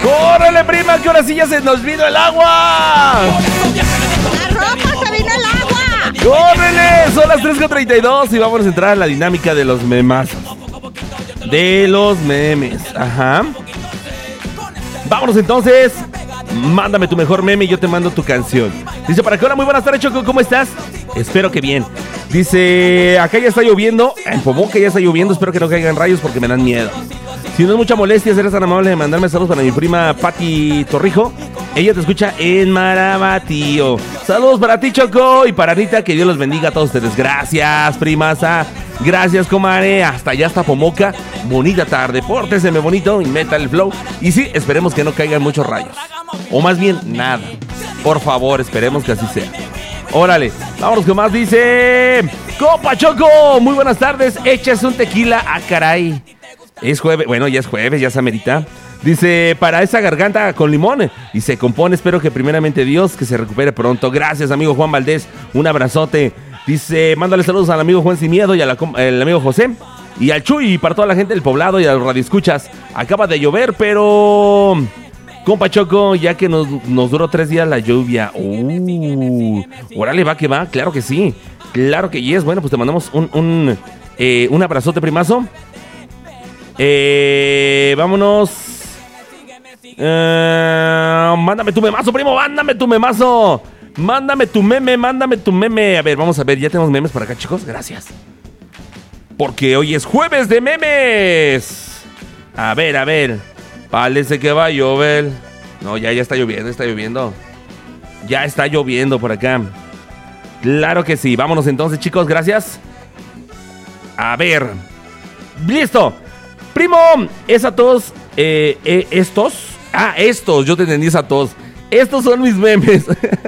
¡Córrele, prima, que ahora sí ya se nos vino el agua! ¡La ropa, se vino el agua! ¡Córrele! Son las 3:32 y vamos a entrar a la dinámica de los memazos. De los memes, ajá. Vámonos entonces. Mándame tu mejor meme y yo te mando tu canción. Dice para acá, hola, muy buenas tardes, Choco, ¿cómo estás? Espero que bien. Dice, acá ya está lloviendo. En Pomoca ya está lloviendo, espero que no caigan rayos porque me dan miedo. Si no es mucha molestia, serás tan amable de mandarme saludos para mi prima Pati Torrijo. Ella te escucha en Marabatío. Saludos para ti, Choco, y para Anita, que Dios los bendiga a todos ustedes. Gracias, primasa. Gracias, comadre. Hasta allá, hasta Pomoca. Bonita tarde, pórteseme bonito y meta el flow. Y sí, esperemos que no caigan muchos rayos. O más bien, nada. Por favor, esperemos que así sea. Órale, vámonos con más. Dice, compa Choco, muy buenas tardes. Échase un tequila. Ah, caray. Es jueves, bueno, ya es jueves, ya se amerita. Dice, para esa garganta con limón y se compone, espero que primeramente Dios que se recupere pronto. Gracias, amigo Juan Valdés, un abrazote. Dice, mándale saludos al amigo Juan Sin Miedo y al amigo José y al Chuy y para toda la gente del poblado y a los radioescuchas. Acaba de llover, pero compa Choco, ya que nos duró 3 días la lluvia. Órale, va que va, claro que sí. Claro que yes. Bueno, pues te mandamos un abrazote, primazo. Vámonos. Mándame tu memazo, primo, mándame tu memazo. Mándame tu meme. A ver, vamos a ver, ya tenemos memes por acá, chicos, gracias. Porque hoy es jueves de memes. A ver. Parece que va a llover. No, ya está lloviendo. Ya está lloviendo por acá. Claro que sí, vámonos entonces, chicos, gracias. A ver. Listo. Primo, es a todos. Estos. Estos, yo te entendí, es a todos. Estos son mis memes.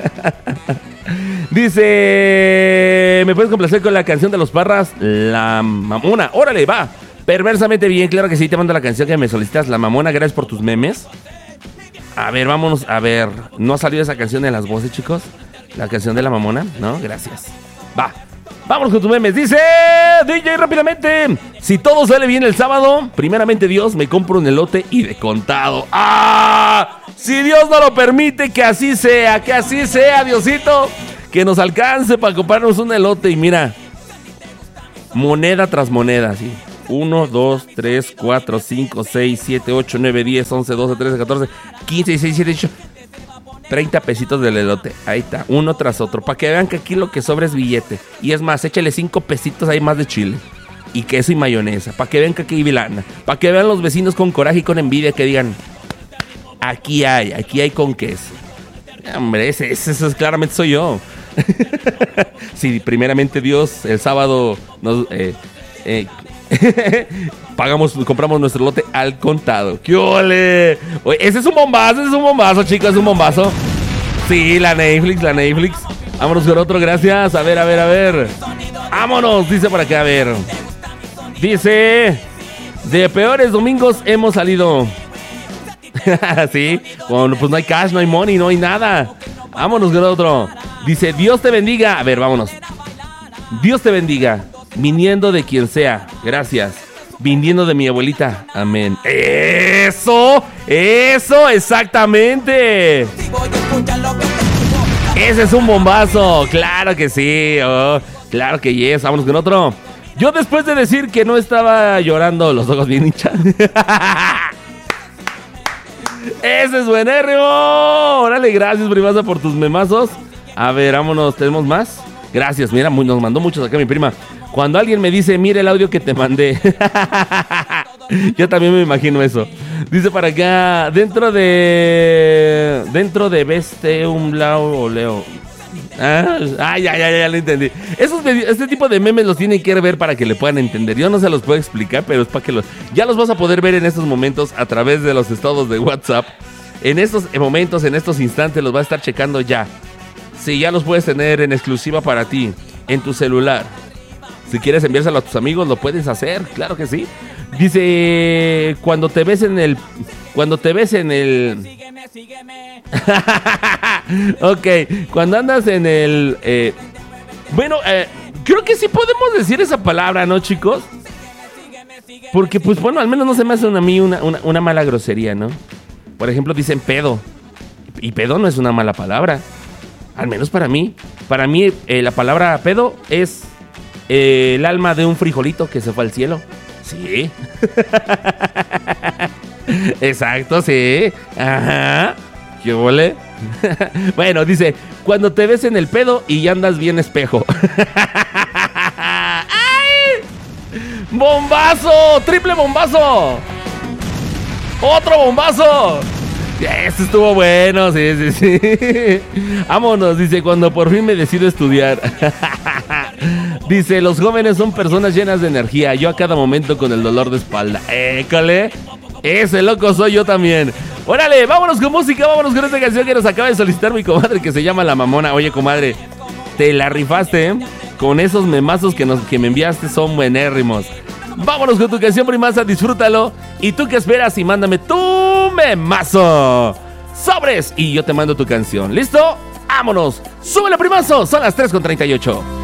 Dice, ¿me puedes complacer con la canción de los Parras? La Mamona. Órale, va. Perversamente bien, claro que sí, te mando la canción que me solicitas. La Mamona, gracias por tus memes. A ver, vámonos, a ver. ¿No ha salido esa canción de las voces, chicos? La canción de la Mamona, ¿no? Gracias. Va. Vámonos con tus memes. Dice DJ rápidamente. Si todo sale bien el sábado, primeramente Dios, me compro un elote y de contado. Si Dios no lo permite, que así sea, Diosito. Que nos alcance para comprarnos un elote. Y mira, moneda tras moneda, ¿sí? 1, 2, 3, 4, 5, 6, 7, 8, 9, 10, 11, 12, 13, 14, 15, 16, 17, 18... 30 pesitos del elote, ahí está, uno tras otro, para que vean que aquí lo que sobra es billete. Y es más, échale 5 pesitos ahí más de chile y queso y mayonesa, para que vean que aquí hay vilana, para que vean los vecinos con coraje y con envidia, que digan, aquí hay con queso. Hombre, ese claramente soy yo. Si primeramente Dios el sábado nos compramos nuestro lote al contado. ¡Qué ole! Oye, ese es un bombazo, chicos, es un bombazo. Sí, la Netflix. Vámonos con otro, gracias. A ver. Vámonos, dice por acá, a ver. Dice, de peores domingos hemos salido. Sí, bueno, pues no hay cash, no hay money, no hay nada. Vámonos con otro. Dice, Dios te bendiga. A ver, vámonos. Dios te bendiga. Viniendo de quien sea, gracias. Viniendo de mi abuelita, amén. Eso, exactamente. Ese es un bombazo, claro que sí. Claro que yes, vámonos con otro. Yo después de decir que no estaba llorando, los ojos bien hinchados. Ese es buenérrimo. Órale, gracias, primaza, por tus memazos. A ver, vámonos, ¿tenemos más? Gracias, mira, nos mandó muchos acá mi prima. Cuando alguien me dice, mira el audio que te mandé. Yo también me imagino eso. Dice para acá, dentro de Veste un Blau o Leo. Ya lo entendí. Este tipo de memes los tienen que ver para que le puedan entender. Yo no se los puedo explicar, pero es para que ya los vas a poder ver en estos momentos a través de los estados de WhatsApp. En estos momentos, en estos instantes los vas a estar checando ya. Sí, ya los puedes tener en exclusiva para ti, en tu celular. Si quieres enviárselo a tus amigos, lo puedes hacer, claro que sí. Dice, cuando te ves en el... Sígueme. Ok, cuando andas en el... creo que sí podemos decir esa palabra, ¿no, chicos? Porque, pues, bueno, al menos no se me hace a mí una mala grosería, ¿no? Por ejemplo, dicen pedo. Y pedo no es una mala palabra. Al menos para mí. Para mí, la palabra pedo es el alma de un frijolito que se fue al cielo. Sí. Exacto, sí. Ajá. ¿Qué huele? Bueno, dice, cuando te ves en el pedo y ya andas bien espejo. ¡Ay! ¡Bombazo! ¡Triple bombazo! ¡Otro bombazo! Este estuvo bueno, sí. Vámonos, dice, cuando por fin me decido estudiar. Dice, los jóvenes son personas llenas de energía. Yo a cada momento con el dolor de espalda. École, ese loco soy yo también. Órale, vámonos con música, vámonos con esta canción que nos acaba de solicitar mi comadre, que se llama La Mamona. Oye, comadre, te la rifaste, ¿eh? Con esos memazos que me enviaste, son buenérrimos. Vámonos con tu canción, primaza, disfrútalo. ¿Y tú qué esperas? Y mándame tu memazo. Sobres, y yo te mando tu canción. ¿Listo? Vámonos. Súbele, primazo. Son las 3:38.